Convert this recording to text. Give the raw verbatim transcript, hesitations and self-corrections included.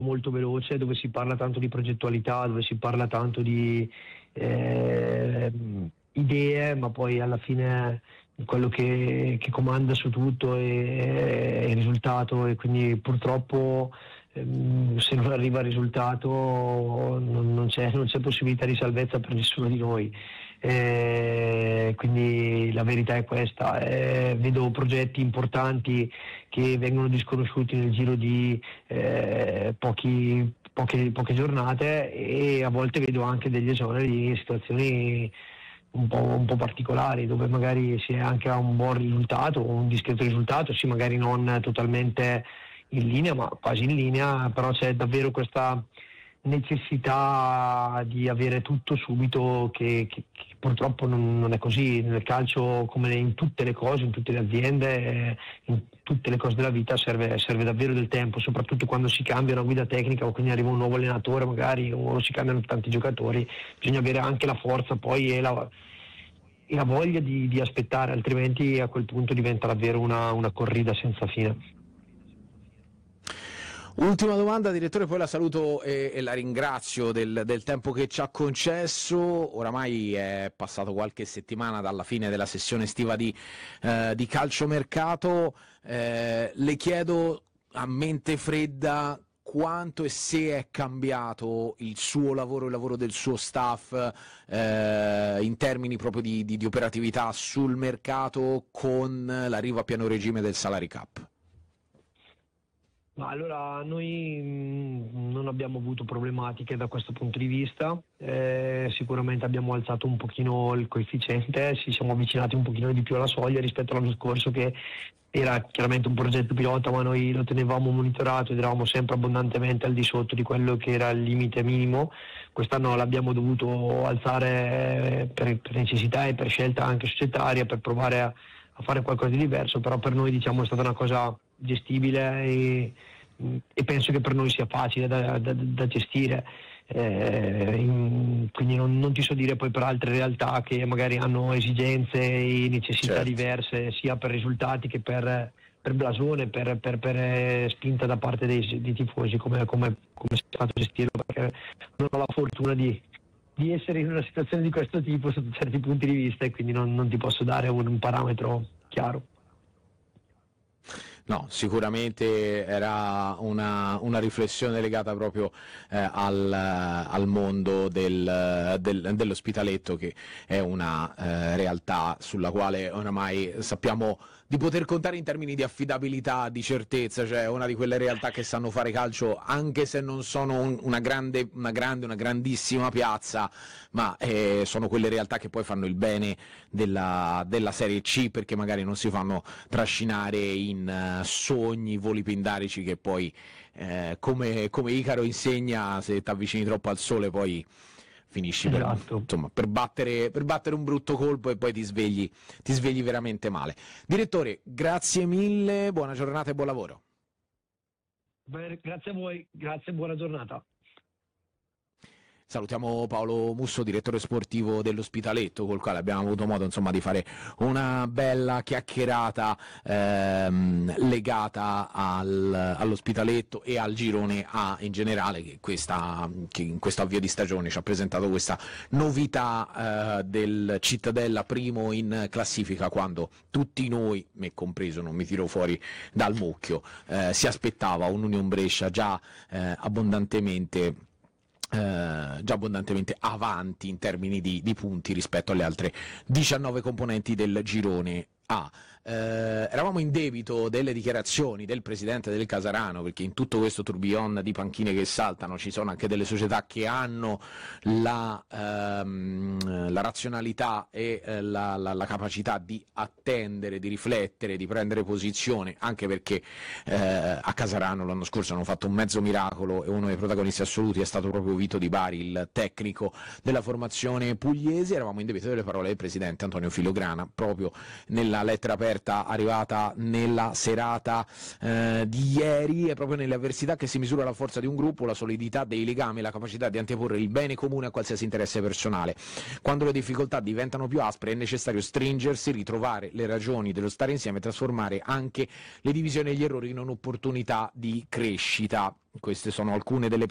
molto veloce, dove si parla tanto di progettualità, dove si parla tanto di eh, idee, ma poi alla fine quello che, che comanda su tutto è, è il risultato, e quindi purtroppo ehm, se non arriva il risultato non, non, c'è, non c'è possibilità di salvezza per nessuno di noi. Eh, quindi la verità è questa. Eh, vedo progetti importanti che vengono disconosciuti nel giro di eh, pochi, poche, poche giornate, e a volte vedo anche degli esoneri in situazioni un po', un po' particolari, dove magari si è anche a un buon risultato, un discreto risultato, sì, magari non totalmente in linea, ma quasi in linea, però c'è davvero questa necessità di avere tutto subito, che, che, che purtroppo non, non è così. Nel calcio, come in tutte le cose, in tutte le aziende, in tutte le cose della vita, serve, serve davvero del tempo, soprattutto quando si cambia una guida tecnica o quindi arriva un nuovo allenatore magari, o si cambiano tanti giocatori. Bisogna avere anche la forza poi e la, e la voglia di, di aspettare, altrimenti a quel punto diventa davvero una, una corrida senza fine. Ultima domanda, direttore, poi la saluto e, e la ringrazio del, del tempo che ci ha concesso. Oramai è passato qualche settimana dalla fine della sessione estiva di, eh, di calciomercato. Eh, le chiedo a mente fredda quanto e se è cambiato il suo lavoro, il lavoro del suo staff eh, in termini proprio di, di, di operatività sul mercato con l'arrivo a pieno regime del Salary Cap. Ma allora noi mh, non abbiamo avuto problematiche da questo punto di vista, eh, sicuramente abbiamo alzato un pochino il coefficiente, ci siamo avvicinati un pochino di più alla soglia rispetto all'anno scorso, che era chiaramente un progetto pilota, ma noi lo tenevamo monitorato ed eravamo sempre abbondantemente al di sotto di quello che era il limite minimo. Quest'anno l'abbiamo dovuto alzare per, per necessità e per scelta anche societaria, per provare a, a fare qualcosa di diverso, però per noi, diciamo, è stata una cosa gestibile e, e penso che per noi sia facile da, da, da gestire, eh, in, quindi non, non ti so dire poi per altre realtà che magari hanno esigenze e necessità certo. diverse, sia per risultati che per, per blasone, per, per, per spinta da parte dei, dei tifosi, come, come, come è stato gestirlo, perché non ho la fortuna di, di essere in una situazione di questo tipo sotto certi punti di vista, e quindi non, non ti posso dare un, un parametro chiaro. No, sicuramente era una, una riflessione legata proprio eh, al, al mondo del, del, dell'ospitaletto, che è una eh, realtà sulla quale oramai sappiamo di poter contare in termini di affidabilità, di certezza, cioè una di quelle realtà che sanno fare calcio anche se non sono un, una grande, una grande, una grandissima piazza, ma eh, sono quelle realtà che poi fanno il bene della, della Serie C, perché magari non si fanno trascinare in uh, sogni, voli pindarici che poi, eh, come, come Icaro insegna, se ti avvicini troppo al sole poi finisci esatto. per, insomma, per, battere, per battere un brutto colpo e poi ti svegli, ti svegli veramente male. Direttore, grazie mille, buona giornata e buon lavoro. Beh, grazie a voi, grazie e buona giornata. Salutiamo Paolo Musso, direttore sportivo dell'Ospitaletto, col quale abbiamo avuto modo, insomma, di fare una bella chiacchierata ehm, legata al, all'Ospitaletto e al girone A in generale, che, questa, che in questo avvio di stagione ci ha presentato questa novità eh, del Cittadella primo in classifica, quando tutti noi, me compreso, non mi tiro fuori dal mucchio, eh, si aspettava un Union Brescia già eh, abbondantemente Uh, già abbondantemente avanti in termini di, di punti rispetto alle altre diciannove componenti del girone A. Uh, eravamo in debito delle dichiarazioni del presidente del Casarano, perché in tutto questo tourbillon di panchine che saltano ci sono anche delle società che hanno la, um, la razionalità e uh, la, la, la capacità di attendere, di riflettere, di prendere posizione, anche perché uh, a Casarano l'anno scorso hanno fatto un mezzo miracolo e uno dei protagonisti assoluti è stato proprio Vito Di Bari, il tecnico della formazione pugliese. Eravamo in debito delle parole del presidente Antonio Filograna proprio nella una lettera aperta arrivata nella serata eh, di ieri. È proprio nelle avversità che si misura la forza di un gruppo, la solidità dei legami e la capacità di anteporre il bene comune a qualsiasi interesse personale. Quando le difficoltà diventano più aspre è necessario stringersi, ritrovare le ragioni dello stare insieme e trasformare anche le divisioni e gli errori in un'opportunità di crescita. Queste sono alcune delle